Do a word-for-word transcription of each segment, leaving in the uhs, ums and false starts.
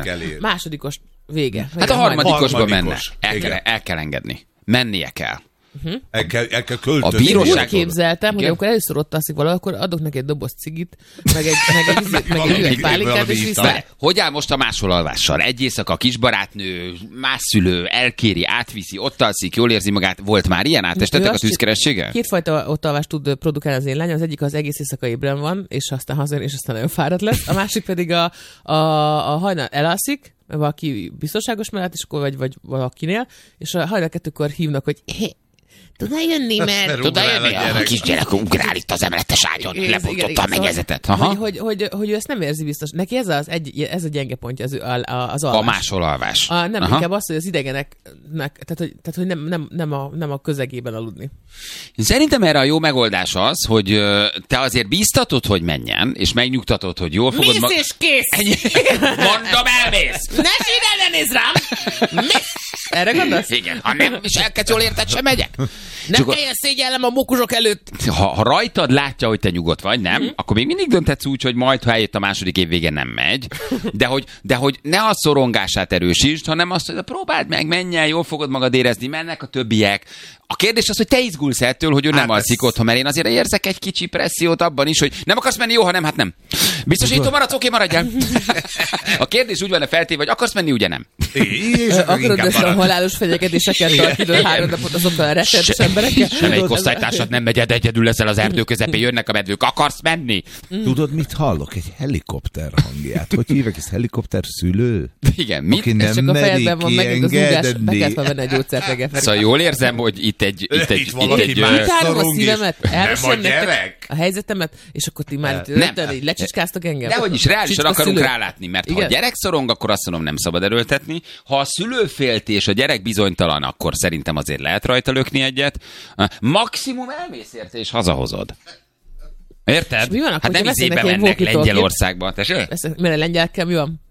Másodikos vége. Hát a harmadikosba menne. El kell, el kell engedni. Mennie kell. Uh-huh. El kell, el kell költözni. A bíróság... Úgy képzeltem, hogy amikor először ott alszik valahol, akkor adok neki egy doboz cigit, meg egy, meg egy, meg egy üveg pálinkát, és vissza. Hogy áll most a másolalvással? Egy éjszaka, kisbarátnő, másszülő, elkéri, átviszi, ott alszik, jól érzi magát. Volt már ilyen? Átestetek a tűzkerességgel? Kétfajta ott alvást tud produkálni az én lányom. Az egyik az egész éjszaka ébren van, és aztán hazajön, és aztán nagyon fáradt lesz. A másik pedig a, a, a hajnal elalszik, valaki biztonságos mellett, és akkor vagy, vagy valakinél, és a hajnal kettőkor hívnak, hogy tudnál jönni, mert... Tudnál jönni? A, a kisgyerek ugrál itt az emeletes ágyon, lebontotta a mennyezetet. Hogy, hogy, hogy, hogy ő ezt nem érzi biztos. Neki ez, az egy, ez a gyenge pontja az, az alvás. A másolalvás. A, nem, Aha. inkább az, hogy az idegeneknek, tehát hogy, tehát, hogy nem, nem, nem, a, nem a közegében aludni. Szerintem erre a jó megoldás az, hogy te azért bíztatod, hogy menjen, és megnyugtatod, hogy jól fogod... Mész mag... és kész! Mondom, elmész! Ne sír, ne nézz rám! Mész! Erre gondolsz? Igen, ha nem, és elkezd jól érted, sem megyek. Nem kelljen szégyellem a mókusok előtt. Ha, ha rajtad látja, hogy te nyugodt vagy, nem, mm-hmm. akkor még mindig dönthetsz úgy, hogy majd, ha eljött a második év vége, nem megy. De hogy, de hogy ne a szorongását erősítsd, hanem azt, hogy próbáld meg, menj el, jól fogod magad érezni, mennek a többiek. A kérdés az, hogy te izgulsz ettől, hogy ő hát nem alszik otthon, mert én azért érzek egy kicsi pressziót abban is, hogy nem akarsz menni, jó, ha nem, hát nem. Biztosító maradsz, oké, maradjál. A kérdés úgy van feltéve, hogy akarsz menni, ugye nem. Akarod ezt a halálos fenyegetéseket tartani három napot azokkal a rettenetes emberekkel? Semmelyik osztálytársad nem megyed, egyedül leszel az erdő közepén, jönnek a medvők, akarsz menni? Tudod, mit hallok? Egy helikopter hangját. Hogy hívják, ez helikopter szülő? Igen, mit? Aki nem csak a fejedben van megint az ugás, be kellett venni egy gyógyszert reggel. Szóval jól érzem, hogy itt egy... Itt egy, itt valaki itt egy, már szorong a szívemet, elmesem nektek a helyzetemet, és akkor ti már itt lecsicskáztak engem. Dehogy is, reálisan akarunk rálátni, mert ha a gyerek szorong, akkor azt mondom, nem szabad erőltetni. Ha a szülő félti és a gyerek bizonytalan, akkor szerintem azért lehet rajta lökni egyet. Maximum elmész érte és hazahozod. Érted? Mi van, hát nem izébe mennek Lengyelországba. Mert a lengyelekkel mi van?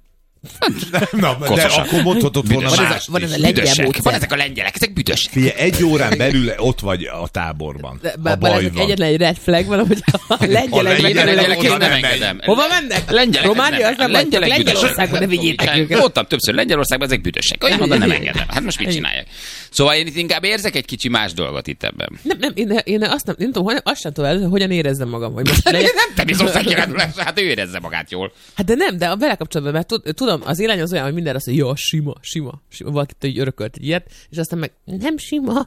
Na, de akkor mondhatod volna más. Van ez a lengyel módszer. Van ezek a lengyelek, ezek büdösek. Figyelj, egy órán belül ott vagy a táborban. De, baj van. Egyetlen egy red flag van, hogy a lengyelek nem engedem. Hova mennek? Románia, az nem lengyelek Lengyelországban, ne vigyétek őket. Voltam többször Lengyelországban, ezek büdösek. Olyan oda nem engedem. Hát most mit csináljak? Szóval én itt inkább érzek egy kicsi más dolgot itt ebben. Nem, nem, én, én azt nem, nem tudom, azt sem tudom el, hogyan érezzem magam. Hogy most nem, te biztos kirándulás, hát ő érezze magát jól. Hát de nem, de a vele kapcsolatban, mert tudom, az élány az olyan, hogy mindenre azt mondja, jó, sima, sima, sima. Valakit így örökölt egy ilyet, és aztán meg nem sima.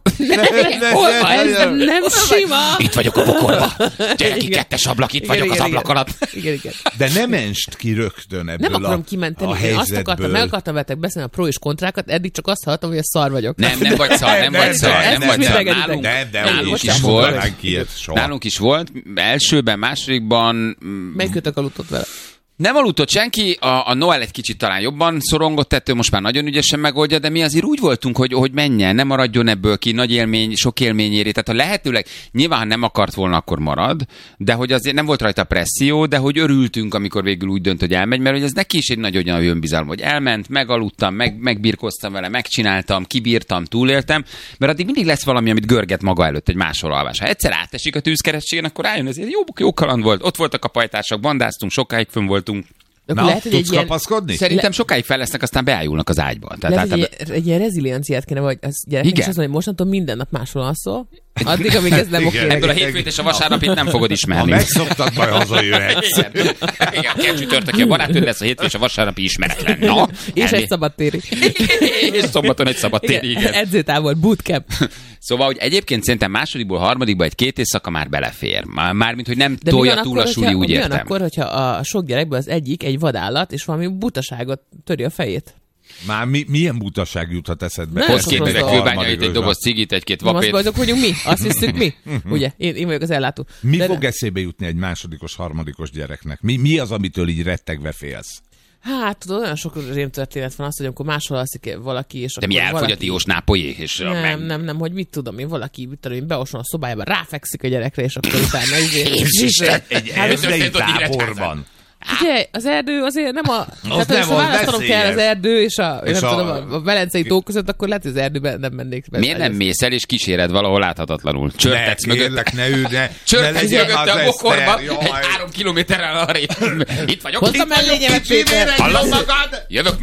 Nem, nem sima. Itt vagyok a bokorba. Gyere ki, kettes ablak, itt vagyok az ablak alatt. Igen, igen. De ne menst ki rögtön ebből nem akarom kimenteni, a helyzetből. Azt akartam, meg akartam veletek beszélni a pro és kontrákat, eddig csak azt hallottam, hogy a szar vagyok. Nem, nem vagy szar, nem vagy szar, nem vagy szar. Nálunk, nálunk is volt, nálunk is volt, elsőben, másodikban... Megkötök aludtott vele. Nem aludtott senki, a, a Noel egy kicsit talán jobban szorongott ettől, most már nagyon ügyesen megoldja, de mi azért úgy voltunk, hogy, hogy menjen, nem maradjon ebből ki, nagy élmény, sok élmény éri. Tehát a lehetőleg, nyilván ha nem akart volna, akkor marad, de hogy azért nem volt rajta presszió, de hogy örültünk, amikor végül úgy dönt, hogy elmegy, mert hogy ez neki is egy nagyon olyan önbizalom, hogy elment, megaludtam, meg, megbirkoztam vele, megcsináltam, kibírtam, túléltem, mert addig mindig lesz valami, amit görget maga előtt egy másolalvás. Ha egyszer átesik a tűzkerességen, akkor rájön, ezért jó, jó kaland volt. Ott voltak a pajtások, bandáztunk, sokáig fönn voltunk. Na, lehet, tudsz ilyen... kapaszkodni? Szerintem le... sokáig fel lesznek, aztán beájulnak az ágyban. Tehát lehet, általában... egy, egy ilyen rezilienciát kéne, vagy az gyereknek is azt mondja, hogy mostantól minden nap máshol alszol, addig, amíg ez nem oké. Ebből a hétfőt és a vasárnapit nem fogod ismerni. Ha megszoktad, majd hazajöhetsz. Igen, igen, kell csütörtöki a barátod lesz, a hétfő és a vasárnapi ismeretlen. Na, és egy szabadtéri. És szombaton egy szabadtéri, igen. Edzőtábor, bootcamp. Szóval, hogy egyébként szerintem másodikból, harmadikból egy két éjszaka már belefér. Mármint, hogy nem tolja túl a suli, úgy értem. De akkor, hogyha a sok gyerekből az egyik egy vadállat, és valami butaságot töri a fejét? Már mi, milyen butaság juthat eszedbe? Hoz képzeld, kőbányait, egy doboz cigit, egy-két vapét. Nem azt vagyok, vagyunk mi? Azt hiszük mi? Ugye? Én, én vagyok az ellátó. Mi De fog ne... eszébe jutni egy másodikos, harmadikos gyereknek? Mi, mi az, amitől így rettegve félsz? Hát, tudod, olyan sok rémtörténet van az, hogy amikor máshol alszik valaki, és de mi elfogy a diós nápolyé? És nem, meg... nem, nem, hogy mit tudom én, valaki, mit tudom én, beoson a szobájába, ráfekszik a gyerekre, és akkor utána izé... Egy erdei táborban. Ugye, az erdő azért nem a... Az tehát, ha választanom kell az erdő és a, és nem a... tudom, a Velencei tó között, akkor lehet, hogy az erdőben nem mennék. Miért nem mész el és kíséred valahol láthatatlanul? Csörtetsz mögött. Ne ülj, ne. Csörtetsz mögötte a bokorba, egy három kilométerrel arrébb. Itt vagyok. Hozd a mellényemet, Péter. Hallom magad? Jövök.